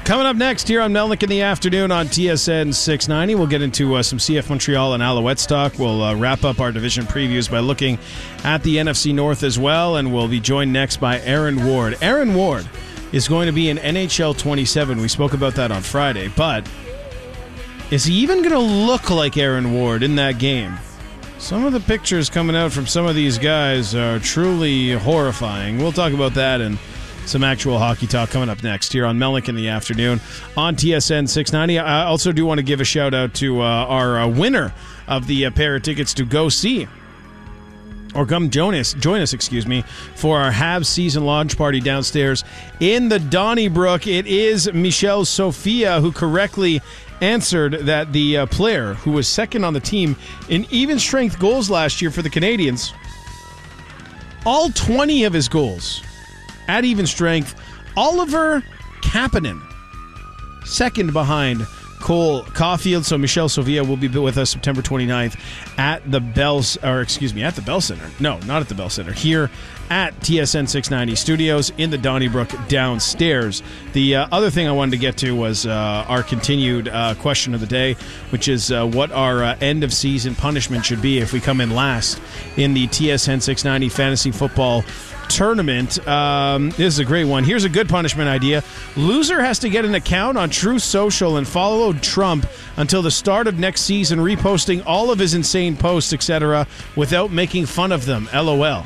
Coming up next here on Melnick in the Afternoon on TSN 690, we'll get into some CF Montreal and Alouettes talk. We'll wrap up our division previews by looking at the NFC North as well, and we'll be joined next by Aaron Ward. Aaron Ward is going to be in NHL 27. We spoke about that on Friday, but is he even going to look like Aaron Ward in that game? Some of the pictures coming out from some of these guys are truly horrifying. We'll talk about that and some actual hockey talk coming up next here on Melnick in the Afternoon on TSN 690. I also do want to give a shout out to our winner of the pair of tickets to go see or come join us, for our Habs season launch party downstairs in the Donnybrook. It is Michelle Sophia who correctly answered that the player who was second on the team in even strength goals last year for the Canadians, all 20 of his goals at even strength, Oliver Kapanen, second behind Cole Caulfield. So Michelle Sophia will be with us September 29th at the Bell Center. No, not at the Bell Center. Here at TSN 690 Studios in the Donnybrook downstairs. The other thing I wanted to get to was our continued question of the day, which is what our end-of-season punishment should be if we come in last in the TSN 690 Fantasy Football Tournament. This is a great one. Here's a good punishment idea. Loser has to get an account on Truth Social and follow Trump until the start of next season, reposting all of his insane posts, etc., without making fun of them. LOL.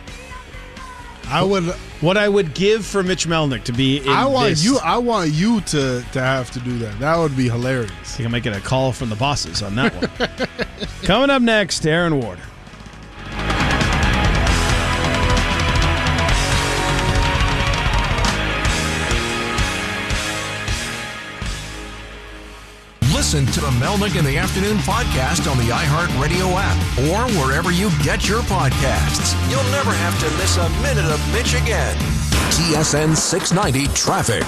What I would give for Mitch Melnick to be in I want you to have to do that. That would be hilarious. I think I'm making a call from the bosses on that one. Coming up next, Aaron Ward. Listen to the Melnick in the Afternoon podcast on the iHeartRadio app or wherever you get your podcasts. You'll never have to miss a minute of Mitch again. TSN 690 Traffic.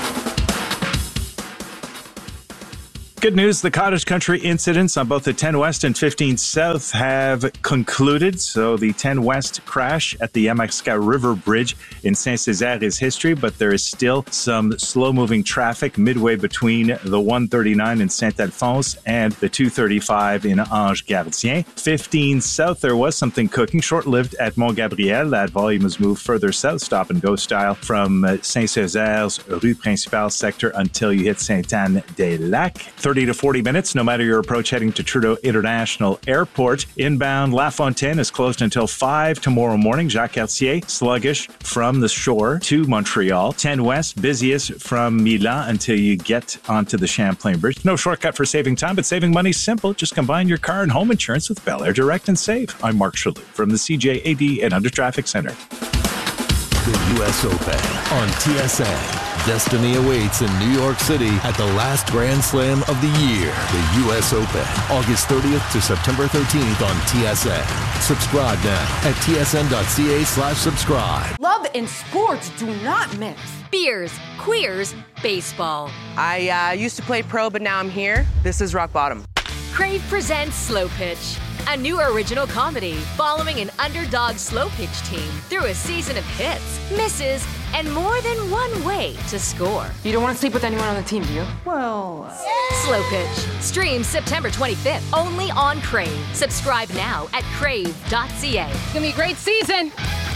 Good news, the Cottage Country incidents on both the 10 West and 15 South have concluded. So the 10 West crash at the Yamaska River Bridge in Saint-Césaire is history, but there is still some slow-moving traffic midway between the 139 in Saint-Alphonse and the 235 in Ange-Gardien. 15 South, there was something cooking, short-lived at Mont-Gabriel. That volume has moved further south, stop-and-go style, from Saint-Césaire's Rue Principale sector until you hit Sainte-Anne-des-Lacs. 30 to 40 minutes, no matter your approach heading to Trudeau International Airport. Inbound La Fontaine is closed until 5 tomorrow morning. Jacques Cartier, sluggish from the shore to Montreal. 10 West, busiest from Milan until you get onto the Champlain Bridge. No shortcut for saving time, but saving money is simple. Just combine your car and home insurance with Bel Air Direct and save. I'm Mark Chalou from the CJAD and Under Traffic Center. The U.S. Open on TSN. Destiny awaits in New York City at the last Grand Slam of the year. The U.S. Open, August 30th to September 13th on TSN. Subscribe now at tsn.ca/subscribe. Love and sports do not mix. Beers, queers, baseball. I used to play pro, but now I'm here. This is rock bottom. Crave presents Slow Pitch, a new original comedy following an underdog slow pitch team through a season of hits, misses, and more than one way to score. You don't want to sleep with anyone on the team, do you? Well... Slow Pitch. Streams September 25th, only on Crave. Subscribe now at crave.ca. It's going to be a great season.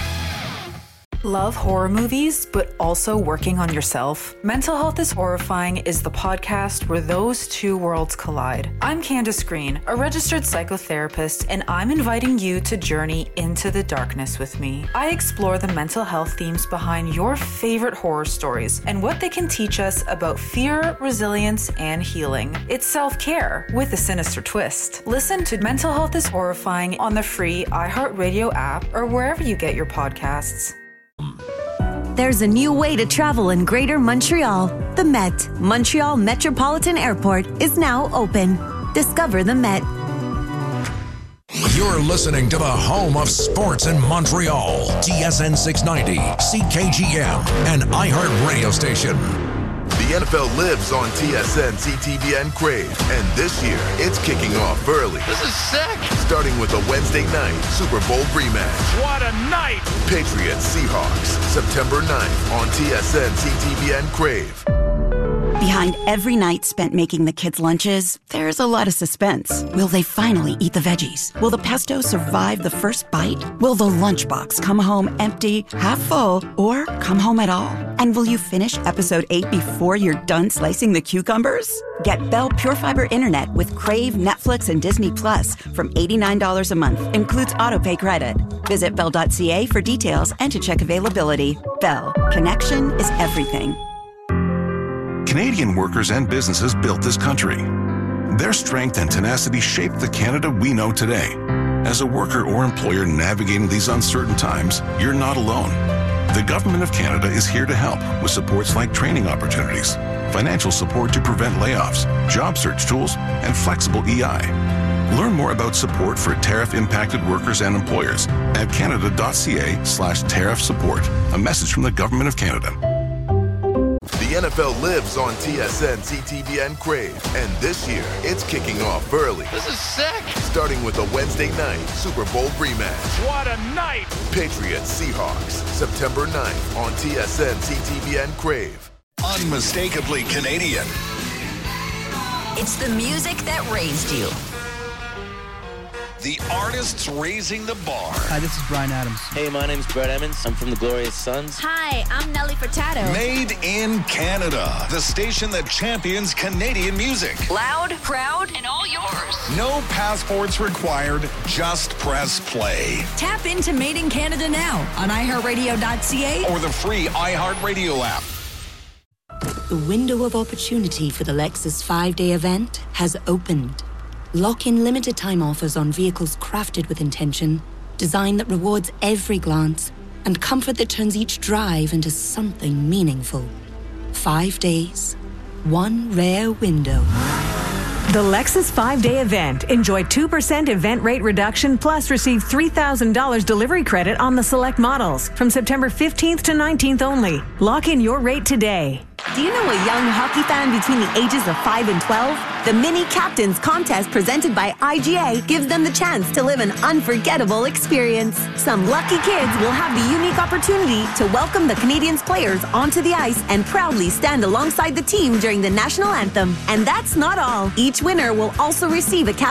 Love horror movies, but also working on yourself? Mental Health is Horrifying is the podcast where those two worlds collide. I'm Candace Green, a registered psychotherapist, and I'm inviting you to journey into the darkness with me. I explore the mental health themes behind your favorite horror stories and what they can teach us about fear, resilience, and healing. It's self-care with a sinister twist. Listen to Mental Health is Horrifying on the free iHeartRadio app or wherever you get your podcasts. There's a new way to travel in Greater Montreal. The Met, Montreal Metropolitan Airport, is now open. Discover the Met. You're listening to the home of sports in Montreal. TSN 690, CKGM, and iHeart Radio Station. The NFL lives on TSN, CTVN, Crave, and this year it's kicking off early. This is sick! Starting with a Wednesday night Super Bowl rematch. What a night! Patriots Seahawks, September 9th on TSN, CTVN, Crave. Behind every night spent making the kids' lunches, there's a lot of suspense. Will they finally eat the veggies? Will the pesto survive the first bite? Will the lunchbox come home empty, half full, or come home at all? And will you finish episode 8 before you're done slicing the cucumbers? Get Bell Pure Fiber Internet with Crave, Netflix, and Disney Plus from $89 a month. Includes autopay credit. Visit bell.ca for details and to check availability. Bell. Connection is everything. Canadian workers and businesses built this country. Their strength and tenacity shaped the Canada we know today. As a worker or employer navigating these uncertain times, you're not alone. The Government of Canada is here to help with supports like training opportunities, financial support to prevent layoffs, job search tools, and flexible EI. Learn more about support for tariff-impacted workers and employers at canada.ca/tariff support. A message from the Government of Canada. The NFL lives on TSN, CTVN, Crave, and this year it's kicking off early. This is sick! Starting with a Wednesday night Super Bowl rematch. What a night! Patriots Seahawks, September 9th on TSN, CTVN, Crave. Unmistakably Canadian. It's the music that raised you. The artists raising the bar. Hi, this is Bryan Adams. Hey, my name's Brett Emmons. I'm from the Glorious Sons. Hi, I'm Nelly Furtado. Made in Canada, the station that champions Canadian music. Loud, proud, and all yours. No passports required, just press play. Tap into Made in Canada now on iHeartRadio.ca or the free iHeartRadio app. The window of opportunity for the Lexus 5-day event has opened. Lock in limited time offers on vehicles crafted with intention, design that rewards every glance, and comfort that turns each drive into something meaningful. 5 days, one rare window. The Lexus 5-day event. Enjoy 2% event rate reduction plus receive $3,000 delivery credit on the select models from September 15th to 19th only. Lock in your rate today. Do you know a young hockey fan between the ages of 5 and 12? The Mini Captains contest presented by IGA gives them the chance to live an unforgettable experience. Some lucky kids will have the unique opportunity to welcome the Canadiens players onto the ice and proudly stand alongside the team during the national anthem. And that's not all. Each winner will also receive a